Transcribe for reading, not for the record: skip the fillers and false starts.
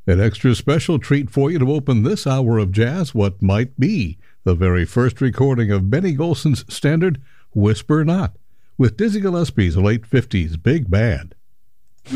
An extra special treat for you to open this hour of jazz, what might be the very first recording of Benny Golson's standard, Whisper Not, with Dizzy Gillespie's late 50s big band.